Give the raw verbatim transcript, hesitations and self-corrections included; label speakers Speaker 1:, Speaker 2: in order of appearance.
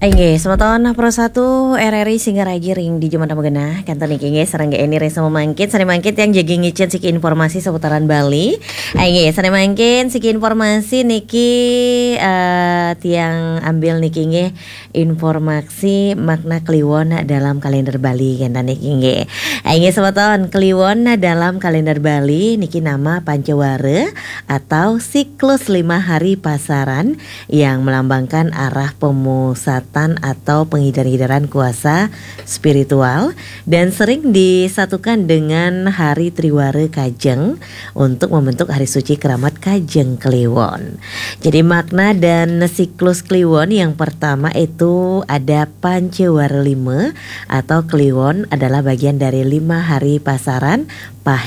Speaker 1: Aingge, semeton pro satu R R I Singgaraji ring di Jumatan Magena kantor niki nge sareng ini resa memangkit sare mangkit yang jagi ngicen siki informasi seputaran Bali. Aingge sare mangkit siki informasi niki uh, tiang ambil niki nge informasi makna kliwon dalam kalender Bali kantor niki nge. Aingge semeton kliwon dalam kalender Bali niki nama Pancawara atau siklus lima hari pasaran yang melambangkan arah pemusatan atau penghidaran-hidaran kuasa spiritual dan sering disatukan dengan hari Triwara Kajeng untuk membentuk hari suci keramat Kajeng Kliwon. Jadi makna dan siklus Kliwon yang pertama itu ada Pancawara lima atau Kliwon adalah bagian dari lima hari pasaran pahit